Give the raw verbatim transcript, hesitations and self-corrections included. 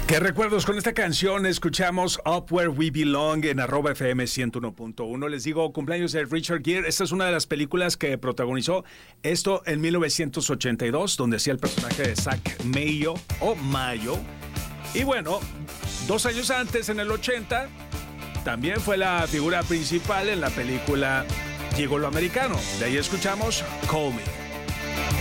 ¿Qué recuerdos con esta canción? Escuchamos Up Where We Belong en arroba F M ciento uno punto uno. Les digo, cumpleaños de Richard Gere. Esta es una de las películas que protagonizó esto en mil novecientos ochenta y dos, donde hacía el personaje de Zack Mayo o Mayo. Y bueno, dos años antes, en el ochenta, también fue la figura principal en la película Gigolo Americano. De ahí escuchamos Call Me.